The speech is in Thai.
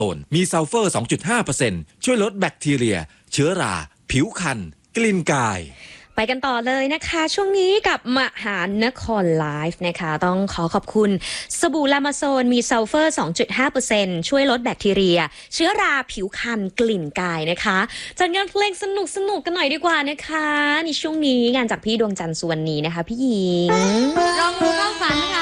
โอนมีซัลเฟอร์ 2.5% ช่วยลดแบคทีเรียเชื้อราผิวคันกลิ่นกายไปกันต่อเลยนะคะช่วงนี้กับมหานครไลฟ์นะคะต้องขอบคุณสบู่ลามาโซนมีซัลเฟอร์ 2.5% ช่วยลดแบคทีเรียเชื้อราผิวคันกลิ่นกายนะคะจัดงานเพลงสนุกกันหน่อยดีกว่านะคะในช่วงนี้งานจากพี่ดวงจันทร์สุวรรณีนะคะพี่หญิงลองดูเข้าฝันค่ะ